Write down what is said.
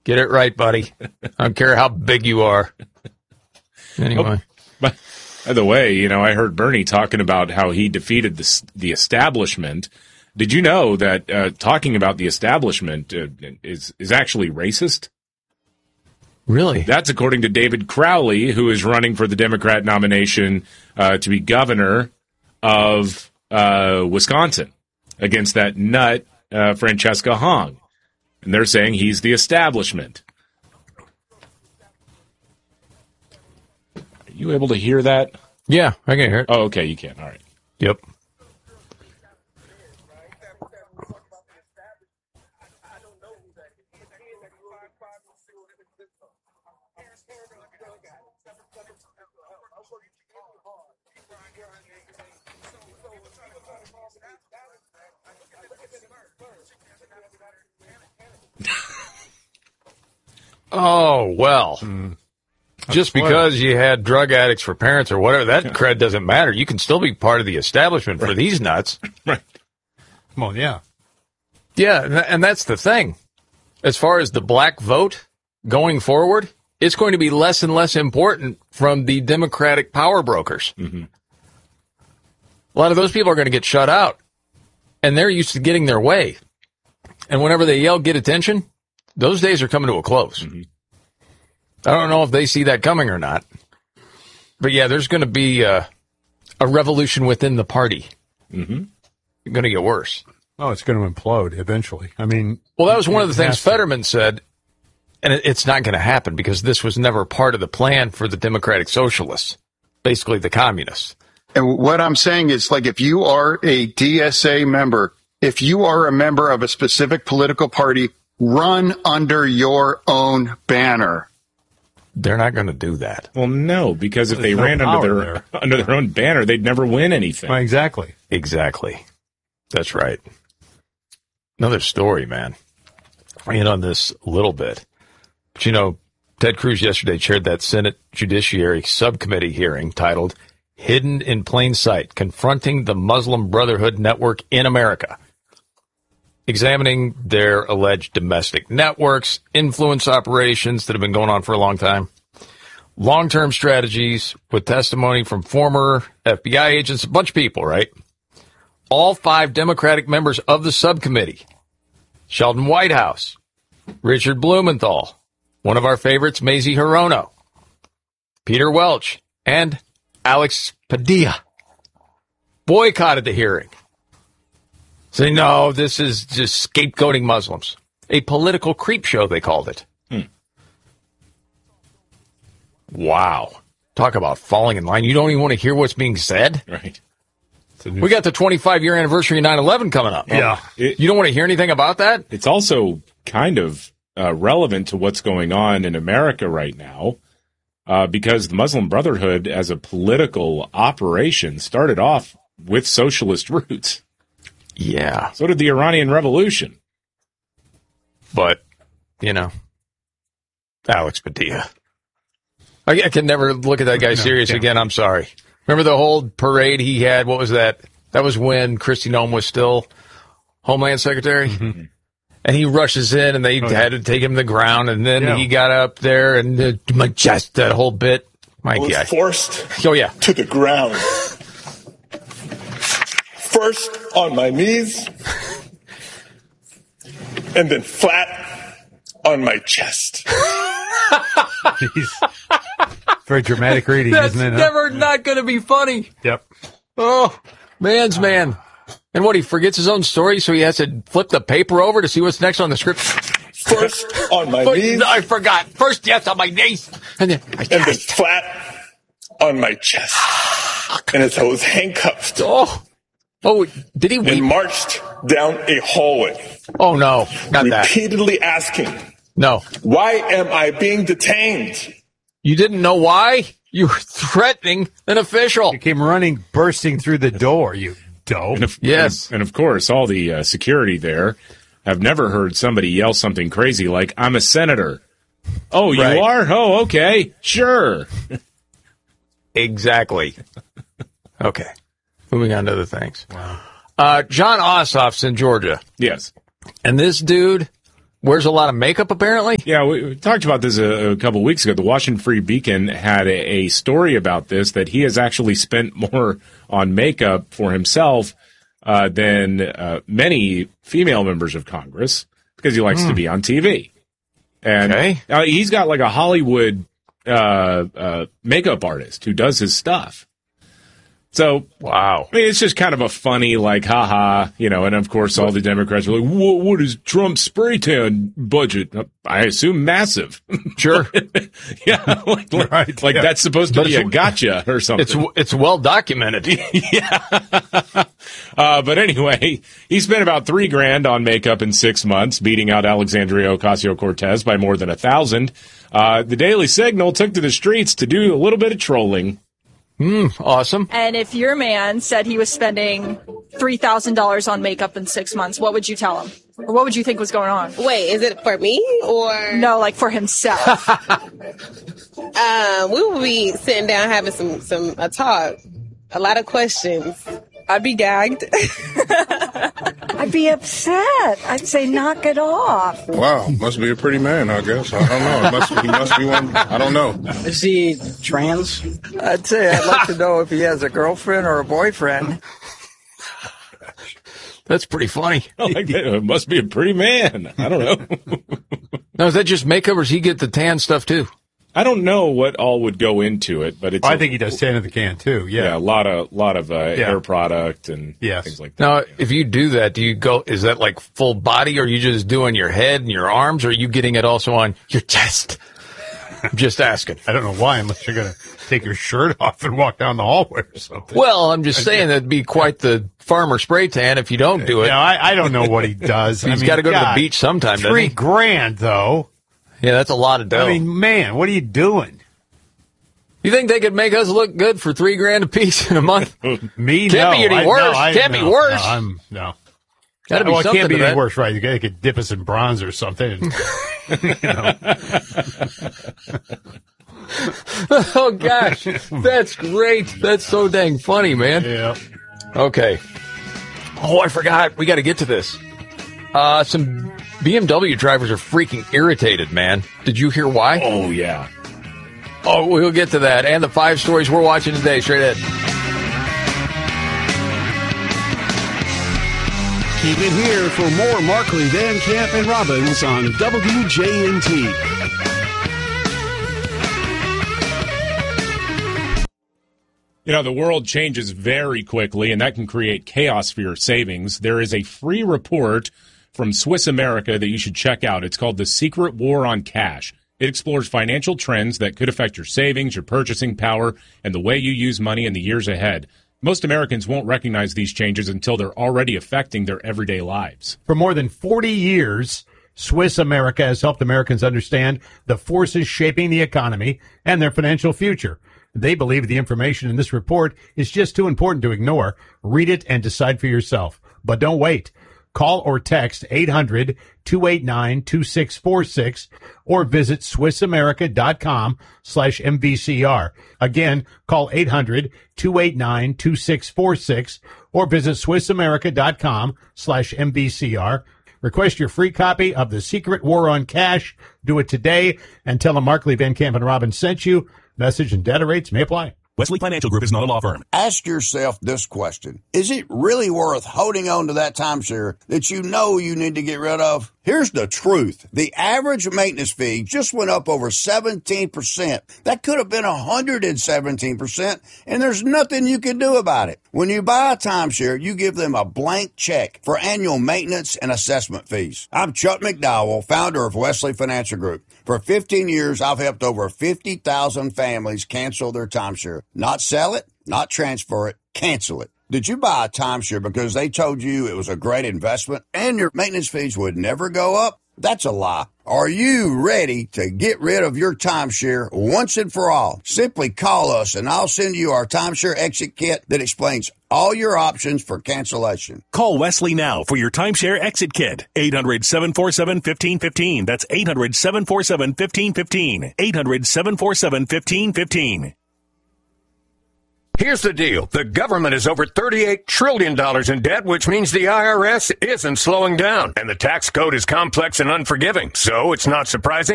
Get it right, buddy. I don't care how big you are. Anyway. By the way, I heard Bernie talking about how he defeated the establishment. Did you know that talking about the establishment is actually racist? Really? That's according to David Crowley, who is running for the Democrat nomination to be governor of Wisconsin against that nut Francesca Hong. And they're saying he's the establishment. Are you able to hear that? Yeah, I can hear it. Oh, okay, you can. All right. Yep. Oh, well. Just because you had drug addicts for parents or whatever, that cred doesn't matter. You can still be part of the establishment for these nuts. Right. Well, yeah. Yeah, and that's the thing. As far as the black vote going forward, it's going to be less and less important from the Democratic power brokers. Mm-hmm. A lot of those people are going to get shut out, and they're used to getting their way. And whenever they yell, get attention, those days are coming to a close. Mm-hmm. I don't know if they see that coming or not. But, yeah, there's going to be a revolution within the party. Mm-hmm. It's going to get worse. Oh, it's going to implode eventually. I mean... Well, that was one of the things Fetterman said, and it's not going to happen because this was never part of the plan for the Democratic Socialists, basically the communists. And what I'm saying is, like, if you are a DSA member, if you are a member of a specific political party, run under your own banner. They're not going to do that. Well, no, because if they ran under their own banner, they'd never win anything. Well, exactly. Exactly. That's right. Another story, man. I hit on this a little bit. But, Ted Cruz yesterday chaired that Senate Judiciary Subcommittee hearing titled Hidden in Plain Sight, Confronting the Muslim Brotherhood Network in America, examining their alleged domestic networks, influence operations that have been going on for a long time, long-term strategies with testimony from former FBI agents, a bunch of people, right? All 5 Democratic members of the subcommittee, Sheldon Whitehouse, Richard Blumenthal, one of our favorites, Mazie Hirono, Peter Welch, and Alex Padilla, boycotted the hearing. Saying, no, this is just scapegoating Muslims. A political creep show, they called it. Wow. Talk about falling in line. You don't even want to hear what's being said? Right. We got the 25-year anniversary of 9/11 coming up. Yeah. You don't want to hear anything about that? It's also kind of relevant to what's going on in America right now because the Muslim Brotherhood as a political operation started off with socialist roots. Yeah. So did the Iranian Revolution. But, Alex Padilla. I can never look at that guy serious again. I'm sorry. Remember the whole parade he had? What was that? That was when Kristi Noem was still Homeland Secretary. Mm-hmm. And he rushes in, and they had to take him to the ground, and then he got up there, and just that whole bit. My was guy. Forced to the ground. First on my knees, and then flat on my chest. Jeez. Very dramatic reading, That's isn't it? Never not going to be funny. Yep. Oh, man's man. And what, he forgets his own story, so he has to flip the paper over to see what's next on the script? First on my knees. I forgot. First, yes, on my knees. And then flat on my chest. And as I was handcuffed. Oh, did he weep? And marched down a hallway. Oh, no, not that. Repeatedly asking. No. Why am I being detained? You didn't know why? You were threatening an official. You came running, bursting through the door, you dope. And of course, all the security there have never heard somebody yell something crazy like, I'm a senator. Oh, you are? Oh, okay. Sure. Exactly. Okay. Moving on to other things. Wow. John Ossoff's in Georgia. Yes. And this dude wears a lot of makeup, apparently. Yeah, we talked about this a couple weeks ago. The Washington Free Beacon had a story about this, that he has actually spent more on makeup for himself than many female members of Congress, because he likes to be on TV. And he's got like a Hollywood makeup artist who does his stuff. So, wow. I mean, it's just kind of a funny, like, haha, and of course all the Democrats are like, what is Trump's spray tan budget? I assume massive. Sure. Yeah. Like that's supposed to be a gotcha or something. It's well documented. Yeah. But anyway, he spent about $3,000 on makeup in 6 months, beating out Alexandria Ocasio-Cortez by more than 1,000. The Daily Signal took to the streets to do a little bit of trolling. Awesome. And if your man said he was spending $3,000 on makeup in 6 months, what would you tell him? Or what would you think was going on? Wait, is it for me or? No, like for himself. We will be sitting down having a talk. A lot of questions. I'd be gagged. I'd be upset. I'd say, knock it off. Wow, must be a pretty man, I guess. I don't know. He must be one. I don't know. Is he trans? I'd say I'd like to know if he has a girlfriend or a boyfriend. That's pretty funny. I like that. It must be a pretty man. I don't know. Now, is that just makeup, or does he get the tan stuff too? I don't know what all would go into it, but I think he does tan in the can too. Yeah, a lot of hair product and things like that. Now, if you do that, do you go? Is that like full body, or are you just doing your head and your arms, or are you getting it also on your chest? I'm just asking. I don't know why, unless you're going to take your shirt off and walk down the hallway or something. Well, I'm just saying that'd be quite the farmer spray tan if you don't do it. No, I don't know what he does. He's got to go to the beach sometime, doesn't he? $3,000 though. Yeah, that's a lot of dough. I mean, man, what are you doing? You think they could make us look good for $3,000 a piece in a month? Me, can't be any worse. Can't be worse. No. Gotta be well, it something can't be to any that. worse, right? They could dip us in bronze or something. Oh gosh, that's great. That's so dang funny, man. Yeah. Okay. Oh, I forgot. We got to get to this. Some BMW drivers are freaking irritated, man. Did you hear why? Oh, yeah. Oh, we'll get to that. And the 5 stories we're watching today. Straight ahead. Keep it here for more Markley, Van Camp, and Robbins on WJNT. The world changes very quickly, and that can create chaos for your savings. There is a free report from Swiss America that you should check out. It's called The Secret War on Cash. It explores financial trends that could affect your savings, your purchasing power, and the way you use money in the years ahead. Most Americans won't recognize these changes until they're already affecting their everyday lives. For more than 40 years, Swiss America has helped Americans understand the forces shaping the economy and their financial future. They believe the information in this report is just too important to ignore. Read it and decide for yourself. But don't wait. Call or text 800-289-2646 or visit SwissAmerica.com/MVCR. Again, call 800-289-2646 or visit SwissAmerica.com/MVCR. Request your free copy of The Secret War on Cash. Do it today and tell them Markley, Van Camp, and Robbins sent you. Message and data rates may apply. Wesley Financial Group is not a law firm. Ask yourself this question. Is it really worth holding on to that timeshare that you know you need to get rid of? Here's the truth. The average maintenance fee just went up over 17%. That could have been 117%, and there's nothing you can do about it. When you buy a timeshare, you give them a blank check for annual maintenance and assessment fees. I'm Chuck McDowell, founder of Wesley Financial Group. For 15 years, I've helped over 50,000 families cancel their timeshare. Not sell it, not transfer it, cancel it. Did you buy a timeshare because they told you it was a great investment and your maintenance fees would never go up? That's a lie. Are you ready to get rid of your timeshare once and for all? Simply call us and I'll send you our timeshare exit kit that explains all your options for cancellation. Call Wesley now for your timeshare exit kit. 800-747-1515. That's 800-747-1515. 800-747-1515. Here's the deal. The government is over $38 trillion in debt, which means the IRS isn't slowing down. And the tax code is complex and unforgiving. So it's not surprising